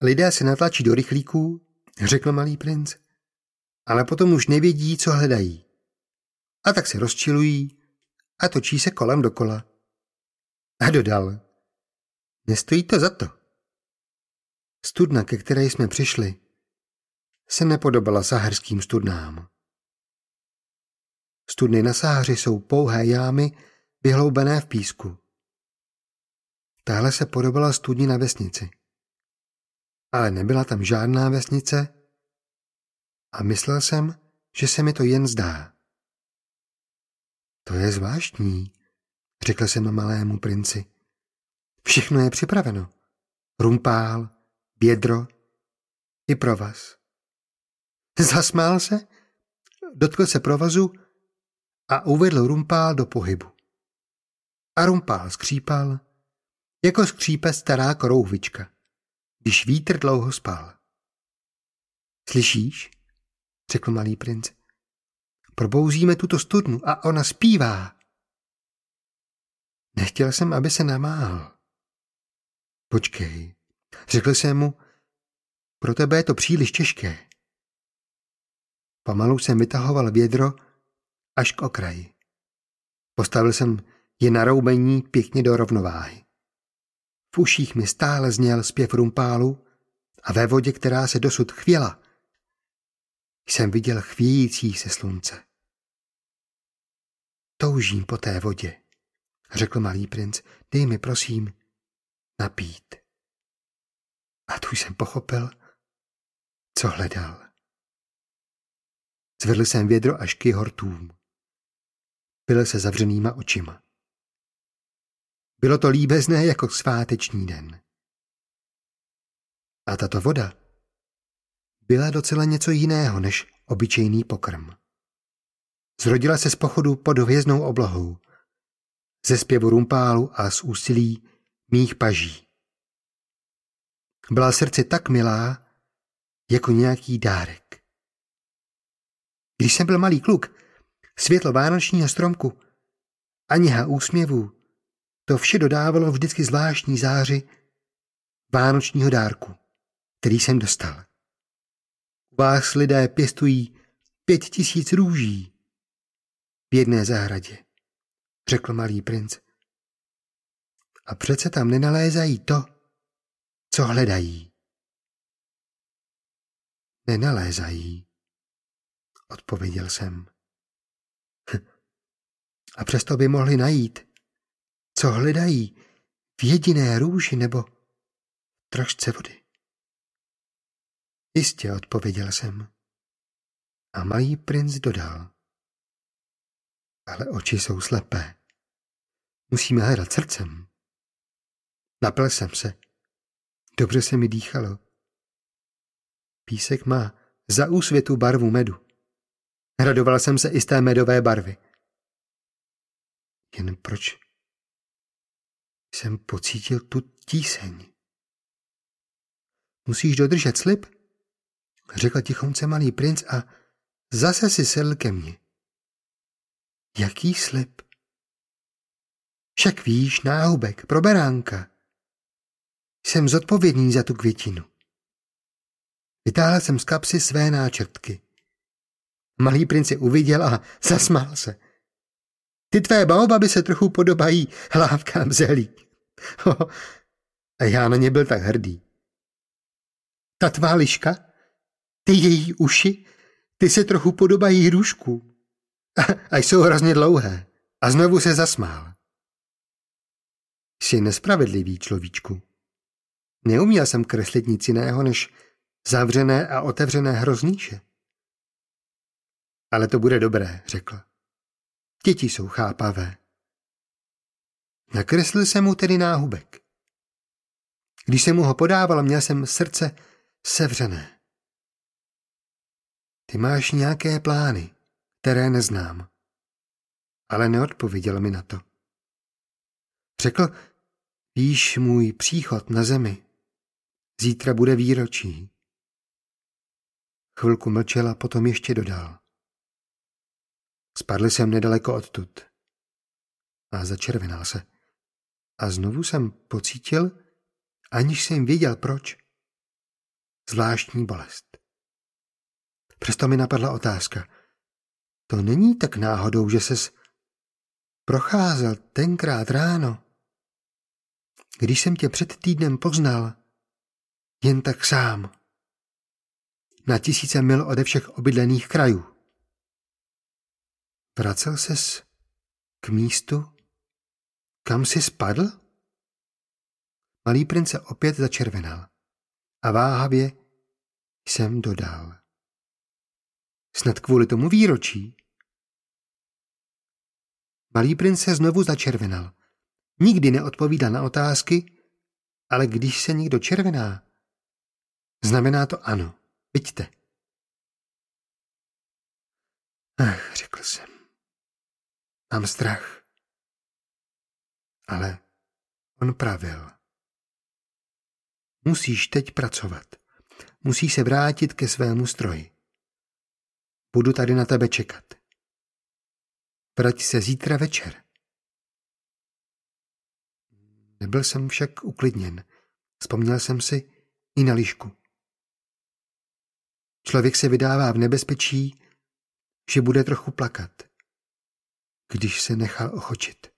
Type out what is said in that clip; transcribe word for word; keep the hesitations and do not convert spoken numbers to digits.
Lidé se natlačí do rychlíků, řekl malý princ, ale potom už nevědí, co hledají. A tak se rozčilují a točí se kolem dokola. A dodal, nestojí to za to. Studna, ke které jsme přišli, se nepodobala saharským studnám. Studny na Sahaři jsou pouhé jámy vyhloubené v písku. Tahle se podobala studni na vesnici. Ale nebyla tam žádná vesnice a myslel jsem, že se mi to jen zdá. To je zvláštní, řekl jsem malému princi. Všechno je připraveno. Rumpál, bědro i provaz. Zasmál se, dotkl se provazu a uvedl rumpál do pohybu. A rumpál skřípal, jako skřípe stará korouhvička, když vítr dlouho spal. Slyšíš? Řekl malý princ. Probouzíme tuto studnu a ona zpívá. Nechtěl jsem, aby se namál. Počkej, řekl jsem mu, pro tebe je to příliš těžké. Pomalu jsem vytahoval vědro až k okraji. Postavil jsem je na roubení pěkně do rovnováhy. V uších mi stále zněl zpěv rumpálu a ve vodě, která se dosud chvěla, jsem viděl chvějící se slunce. Toužím po té vodě, řekl malý princ, dej mi prosím napít. A tu jsem pochopil, co hledal. Zvedl jsem vědro až k hortům. Pil se zavřenýma očima. Bylo to líbezné jako sváteční den. A tato voda byla docela něco jiného než obyčejný pokrm. Zrodila se z pochodu pod hvězdnou oblohou, ze zpěvu rumpálu a z úsilí mých paží. Byla srdci tak milá, jako nějaký dárek. Když jsem byl malý kluk, světlo vánočního stromku a něha úsměvů, to vše dodávalo vždycky zvláštní záři vánočního dárku, který jsem dostal. U vás lidé pěstují pět tisíc růží v jedné zahradě, řekl malý princ. A přece tam nenalézají to, co hledají. Nenalézají, odpověděl jsem. A přesto by mohli najít, co hledají v jediné růži nebo trošce vody. Jistě, odpověděl jsem. A malý princ dodal. Ale oči jsou slepé. Musíme hledat srdcem. Napil jsem se. Dobře se mi dýchalo. Písek má za úsvětu barvu medu. Radoval jsem se i z té medové barvy. Jen proč jsem pocítil tu tíseň? Musíš dodržet slib, řekl tichonce malý princ a zase si sedl ke mně. Jaký slib? Však víš, náhubek pro beránka. Jsem zodpovědný za tu květinu. Vytáhl jsem z kapsy své náčrtky. Malý princ je uviděl a zasmál se. Ty tvé baobaby se trochu podobají hlávkám zelí. A já na ně byl tak hrdý. Ta tvá liška, ty její uši, ty se trochu podobají hrušku. A jsou hrozně dlouhé. A znovu se zasmál. Jsi nespravedlivý, človíčku. Neuměl jsem kreslit nic jiného než zavřené a otevřené hroznýše. Ale to bude dobré, řekl. Děti jsou chápavé. Nakreslil jsem mu tedy náhubek. Když jsem mu ho podával, měl jsem srdce sevřené. Ty máš nějaké plány, které neznám. Ale neodpověděl mi na to. Řekl, víš, můj příchod na zemi. Zítra bude výročí. Chvilku mlčel a potom ještě dodal. Spadl jsem nedaleko odtud. A začervenal se. A znovu jsem pocítil, aniž jsem věděl proč, zvláštní bolest. Přesto mi napadla otázka. To není tak náhodou, že ses procházel tenkrát ráno, když jsem tě před týdnem poznal, jen tak sám, na tisíce mil ode všech obydlených krajů. Vracel ses k místu, kam jsi spadl? Malý princ se opět začervenal a váhavě jsem dodal. Snad kvůli tomu výročí. Malý princ se znovu začervenal. Nikdy neodpovídal na otázky, ale když se někdo červená, znamená to ano, vidíte. Ach, řekl jsem. Mám strach. Ale on pravil. Musíš teď pracovat. Musíš se vrátit ke svému stroji. Budu tady na tebe čekat. Vrať se zítra večer. Nebyl jsem však uklidněn. Vzpomněl jsem si i na lišku. Člověk se vydává v nebezpečí, že bude trochu plakat, když se nechal ochočit.